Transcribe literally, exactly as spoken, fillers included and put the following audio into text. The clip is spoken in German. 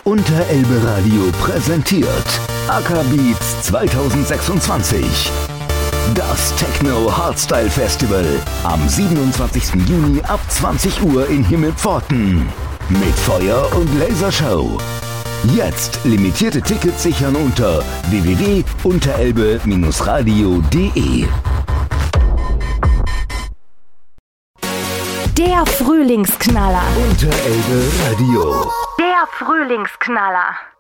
Unterelbe Radio präsentiert Acker Beats zweitausendsechsundzwanzig. Das Techno Hardstyle Festival am siebenundzwanzigsten Juni ab zwanzig Uhr in Himmelpforten. Mit Feuer- und Lasershow. Jetzt limitierte Tickets sichern unter w w w punkt unterelbe radio punkt de. Der Frühlingsknaller. Unterelbe Radio. Der Frühlingsknaller.